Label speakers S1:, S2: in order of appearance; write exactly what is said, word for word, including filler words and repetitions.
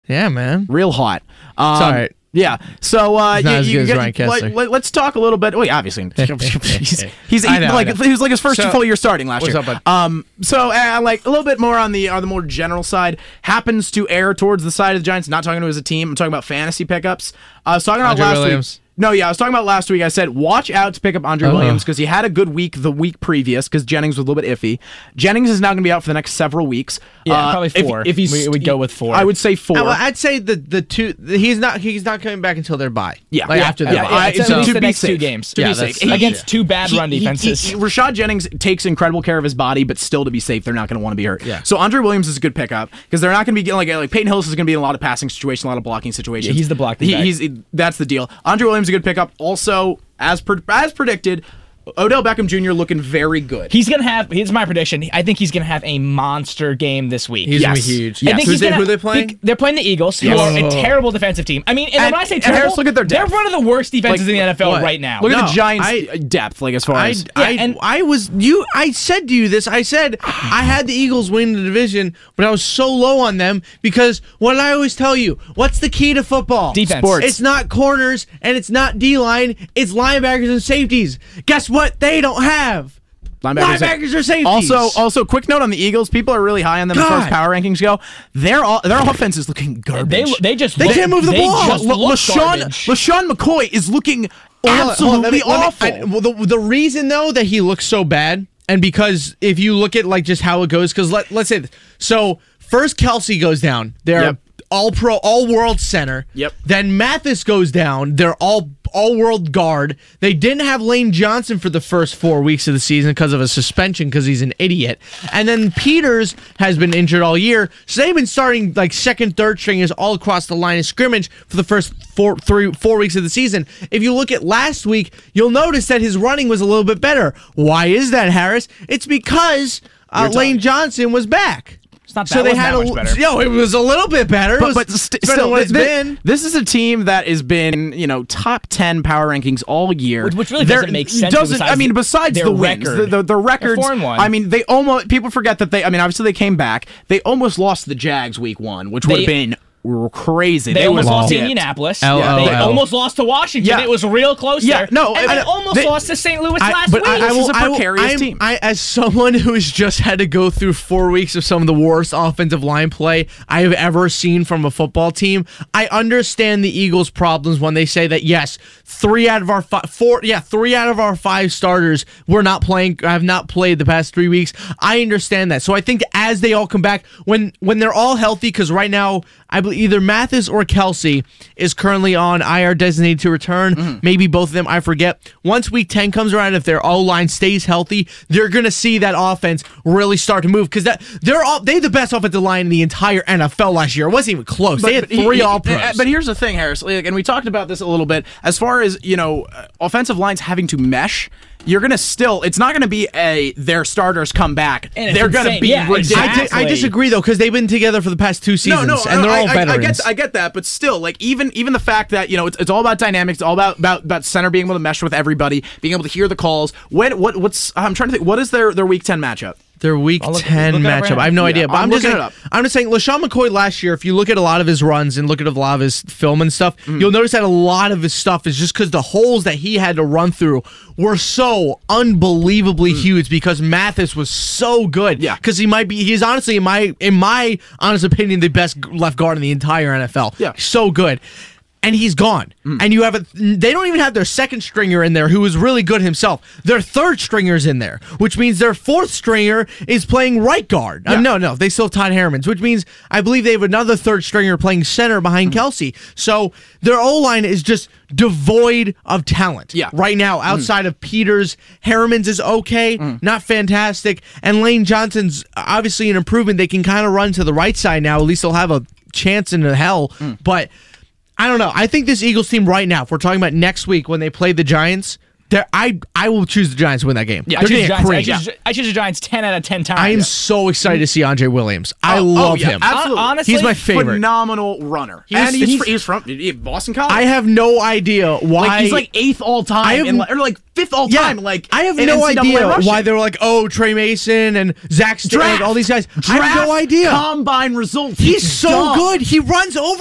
S1: Yeah, man.
S2: Real hot. Um,
S1: It's all right.
S2: Yeah. So uh,
S1: He's not
S2: you,
S1: as
S2: you
S1: good as
S2: get-
S1: Ryan Kessler.
S2: Let, let, let's talk a little bit. Well, yeah, obviously, he's, he's
S1: I know,
S2: like
S1: I know.
S2: he was like his first
S1: So-
S2: full year starting last
S1: What's
S2: year.
S1: up, bud?
S2: Um, so uh, like a little bit more on the on the more general side, happens to err towards the side of the Giants. Not talking to as a team. I'm talking about fantasy pickups. I was talking about
S1: Andre
S2: last
S1: Williams.
S2: week. No, yeah, I was talking about last week. I said, watch out to pick up Andre
S1: Oh.
S2: Williams because he had a good week the week previous because Jennings was a little bit iffy. Jennings is now going to be out for the next several weeks.
S3: Yeah,
S2: Uh,
S3: probably
S2: if-
S3: four.
S2: If, he's,
S3: We would go with four.
S2: I would say four.
S1: I, well, I'd say the the two. He's not. He's not coming back until their bye.
S2: Yeah,
S1: like
S2: yeah,
S1: after
S2: yeah,
S1: their
S2: yeah,
S1: bye.
S2: I-
S3: It's at
S2: so-
S3: least
S2: to
S3: the
S2: be
S3: next two
S2: safe.
S3: games.
S2: To
S1: Yeah,
S2: be
S1: that's-
S2: safe. He-
S3: Against two bad
S2: he-
S3: run
S2: he- he-
S3: defenses.
S2: he- Rashad Jennings takes incredible care of his body, but still to be safe, they're not going to want to be hurt.
S1: Yeah.
S2: So Andre Williams is a good pickup because they're not going to be getting like like Peyton Hillis is going to be in a lot of passing situations, a lot of blocking situations.
S3: Yeah, he's the blocking
S2: He,
S3: guy.
S2: he's that's the deal. Andre Williams is a good pickup. Also, as per, as predicted, Odell Beckham Junior looking very good.
S3: He's gonna have. Here's my prediction. I think he's gonna have a monster game this week.
S1: He's gonna be
S2: Yes.
S1: huge.
S2: Yes.
S3: I think
S1: Who's
S3: he's
S1: they,
S3: gonna,
S1: who are they playing?
S3: he- they're playing the Eagles,
S2: Yes.
S3: who are a
S1: Oh.
S3: terrible defensive team. I mean, and,
S2: And-
S3: when I say
S2: and
S3: terrible,
S2: Harris, look at their
S3: they're
S2: depth.
S3: one of the worst defenses
S2: Like,
S3: in the N F L
S1: what?
S3: right now.
S2: Look at
S1: No,
S2: the Giants'
S1: I-
S2: depth, like as far
S1: I,
S2: as
S1: I,
S3: and-
S1: I was you. I said to you this. I said I had the Eagles win the division, but I was so low on them because what did I always tell you? What's the key to football?
S3: Defense.
S2: Sports.
S1: It's not corners and it's not D line. It's linebackers and safeties. Guess what? They don't have
S2: linebackers.
S1: linebackers or safeties.
S2: Also, also, quick note on the Eagles. People are really high on them as far as
S1: God.
S2: power rankings go. Their all, their offense is looking garbage.
S3: They they just
S1: They
S3: look,
S1: can't move the
S3: they
S1: ball.
S3: Just
S2: La-
S3: look
S2: LaShawn,
S3: garbage.
S2: LaShawn McCoy is looking
S1: Hold on, hold on, let
S2: absolutely
S1: me- let me-
S2: awful.
S1: I- well, the, the reason though that he looks so bad, and because if you look at like just how it goes, because let let's say this. So first Kelsey goes down. They're
S2: Yep.
S1: all pro, all world center.
S2: Yep.
S1: Then Mathis goes down. They're all all world guard. They didn't have Lane Johnson for the first four weeks of the season because of a suspension because he's an idiot. And then Peters has been injured all year, so they've been starting like second, third stringers all across the line of scrimmage for the first four, three, four weeks of the season. If you look at last week, you'll notice that his running was a little bit better. Why is that, Harris? It's because uh,
S2: You're
S1: Lane
S2: talking-
S1: Johnson was back.
S3: It's not that-
S1: So they
S3: it wasn't
S1: had
S3: that
S1: a
S3: much better.
S1: yo. It was a little bit better. It
S2: but
S1: was
S2: but st-
S1: better
S2: still,
S1: than what it's
S2: thi-
S1: been.
S2: this is a team that has been, you know, top ten power rankings all year.
S3: Which- which really
S2: There-
S3: doesn't make sense
S2: Doesn't
S3: besides
S2: I mean, besides
S3: their
S2: the wins,
S3: record.
S2: the, the, the records.
S3: four and one.
S2: I mean, they almost people forget that they. I mean, obviously they came back. They almost lost the Jags week one, which would have
S3: They-
S2: been crazy.
S3: They, almost
S2: would've
S3: lost to
S2: dipped.
S3: Indianapolis.
S1: L O L.
S3: They almost lost to Washington.
S2: Yeah.
S3: It was real close
S2: Yeah,
S3: there.
S2: no,
S3: and
S2: I-
S3: they almost
S2: they-
S3: lost to Saint Louis
S1: I-
S3: last
S1: but
S3: week.
S1: I, I
S2: This
S1: will,
S2: is a
S1: I will-
S2: precarious
S1: I'm-
S2: team.
S1: I, as someone who's just had to go through four weeks of some of the worst offensive line play I have ever seen from a football team, I understand the Eagles' problems when they say that yes, three out of our five, four, yeah, three out of our five starters were not playing, have not played the past three weeks. I understand that. So I think as they all come back, when when they're all healthy, because right now I believe either Mathis or Kelsey is currently on I R designated to return.
S2: Mm-hmm.
S1: Maybe both of them, I forget. Once week ten comes around, if their O-line stays healthy, they're going to see that offense really start to move because that they're all they the best offensive line in the entire N F L last year. It wasn't even close. they had
S2: he-
S1: three
S2: he-
S1: All-Pros.
S2: But here's the thing, Harris, like, and we talked about this a little bit. As far as, you know, uh, offensive lines having to mesh, you're gonna still. It's not gonna be a their starters come back.
S3: And it's
S2: They're gonna
S3: insane.
S2: be
S3: Yeah,
S2: ridiculous.
S1: I,
S3: exactly.
S1: di- I disagree though because they've been together for the past two seasons
S2: No, no,
S1: and they're
S2: I,
S1: all
S2: I,
S1: veterans.
S2: I get, I get that, but still, like even even the fact that you know it's, it's all about dynamics, it's all about, about about center being able to mesh with everybody, being able to hear the calls. When what what's I'm trying to think. What is their their week ten matchup?
S1: Their week
S3: I'll look-
S1: ten
S3: look it up
S1: matchup.
S3: right now.
S1: I have no
S2: Yeah,
S1: idea, but
S2: I'm
S1: I'm, just
S2: looking
S1: saying,
S2: it up.
S1: I'm just saying. LaShawn McCoy last year, if you look at a lot of his runs and look at a lot of his film and stuff,
S2: Mm-hmm.
S1: you'll notice that a lot of his stuff is just because the holes that he had to run through were so unbelievably huge because Mathis was so good.
S2: Mm. Yeah.
S1: because he might be. He's honestly, in my in my honest opinion, the best left guard in the entire N F L.
S2: Yeah.
S1: so good. And he's gone. And you have a. They don't even have their second stringer in there, who is really good himself. Their third stringer's in there, which means their fourth stringer is playing right guard. Uh,
S2: Yeah.
S1: no, no, they still have Todd Hermans, which means I believe they have another third stringer playing center behind Kelsey. So their O line is just devoid of talent.
S2: Yeah.
S1: right now, outside of Peters, Hermans is okay, not fantastic, and Lane Johnson's obviously an improvement. They can kind of run to the right side now. At least they'll have a chance in the hell, but. I don't know. I think this Eagles team right now, if we're talking about next week when they play the Giants, they're- I I will choose the Giants to win that game.
S3: Yeah, I
S1: They're
S3: choose,
S1: gonna
S3: the
S1: get
S3: Giants, I,
S1: crazy.
S3: choose, I choose the Giants ten out of ten times.
S1: I am so excited to see Andre Williams. I
S2: Oh,
S1: love
S2: oh, yeah,
S1: him.
S2: absolutely.
S3: Honestly,
S1: He's my favorite.
S2: Phenomenal runner.
S1: He's-
S2: and he's,
S1: he's-
S2: fr- he's from he- Boston College.
S1: I have no idea why.
S2: like he's like eighth all time,
S1: I have-
S2: in, or like fifth all
S1: yeah,
S2: time. Like
S1: I have
S2: in
S1: no
S2: N C double A
S1: idea
S2: rushing.
S1: why they were like, oh, Trey Mason and Zach St- like,
S2: Draft.
S1: all these guys. I
S2: Draft
S1: have no idea.
S2: Combine results.
S1: He's
S2: It's
S1: so
S2: dumb.
S1: good. He runs over.